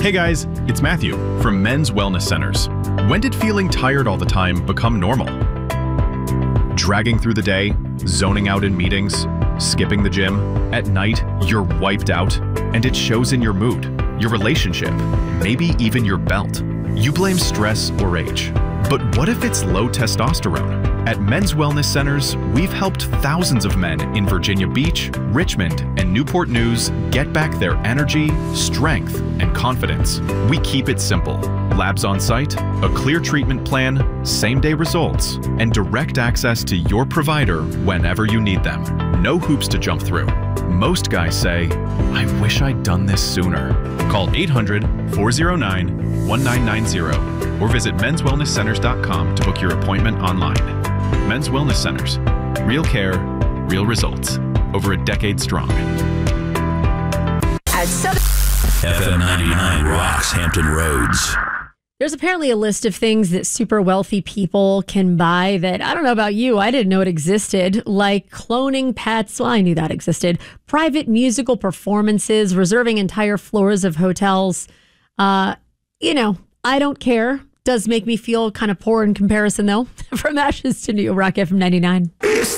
Hey guys, it's Matthew from Men's Wellness Centers. When did feeling tired all the time become normal? Dragging through the day, zoning out in meetings, skipping the gym. At night, you're wiped out, and it shows in your mood, your relationship, maybe even your belt. You blame stress or age. But what if it's low testosterone? At Men's Wellness Centers, we've helped thousands of men in Virginia Beach, Richmond, and Newport News get back their energy, strength, and confidence. We keep it simple. Labs on site, a clear treatment plan, same-day results, and direct access to your provider whenever you need them. No hoops to jump through. Most guys say, I wish I'd done this sooner. Call 800-409-1990 or visit menswellnesscenters.com to book your appointment online. Men's Wellness Centers. Real care, real results. Over a decade strong. At 7 FM 99 rocks Hampton Roads. There's apparently a list of things that super wealthy people can buy that, I don't know about you, I didn't know it existed, like cloning pets. Well, I knew that existed. Private musical performances, reserving entire floors of hotels. I don't care. Does make me feel kind of poor in comparison, though. From Ashes to New Rock FM 99.